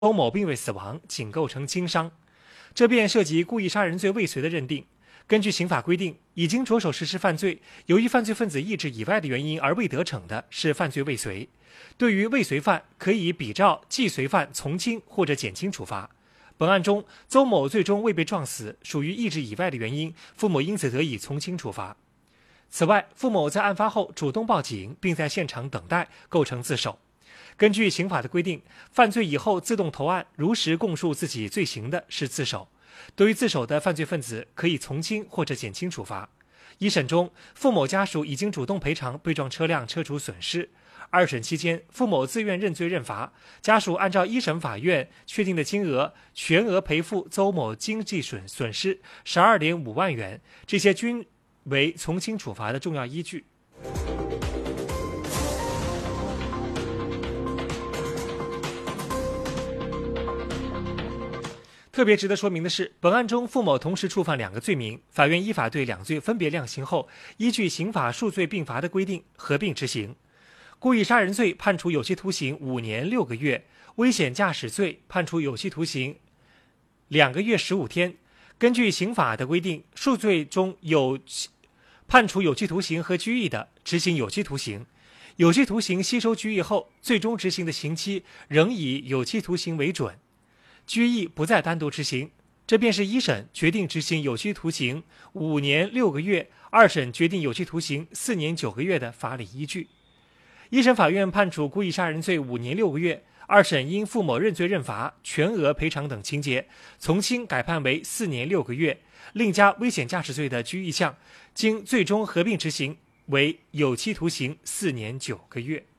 周某并未死亡，仅构成轻伤。这便涉及故意杀人罪未遂的认定。根据刑法规定，已经着手实施犯罪，由于犯罪分子意志以外的原因而未得逞的，是犯罪未遂。对于未遂犯，可以比照既遂犯从轻或者减轻处罚。本案中，邹某最终未被撞死，属于意志以外的原因，傅某因此得以从轻处罚。此外，傅某在案发后主动报警，并在现场等待，构成自首。根据刑法的规定，犯罪以后自动投案，如实供述自己罪行的是自首。对于自首的犯罪分子，可以从轻或者减轻处罚。一审中，傅某家属已经主动赔偿被撞车辆车主损失。二审期间，傅某自愿认罪认罚，家属按照一审法院确定的金额，全额赔付邹某经济损失12.5万元，这些均为从轻处罚的重要依据。特别值得说明的是，本案中傅某同时触犯2个罪名，法院依法对2罪分别量刑后，依据刑法数罪并罚的规定合并执行。故意杀人罪判处有期徒刑5年6个月，危险驾驶罪判处有期徒刑2个月15天。根据刑法的规定，数罪中有判处有期徒刑和拘役的，执行有期徒刑；有期徒刑吸收拘役后，最终执行的刑期仍以有期徒刑为准。拘役不再单独执行，这便是一审决定执行有期徒刑5年6个月，二审决定有期徒刑4年9个月的法理依据。一审法院判处故意杀人罪5年6个月，二审因傅某认罪认罚、全额赔偿等情节，从轻改判为4年6个月，另加危险驾驶罪的拘役项，经最终合并执行为有期徒刑4年9个月。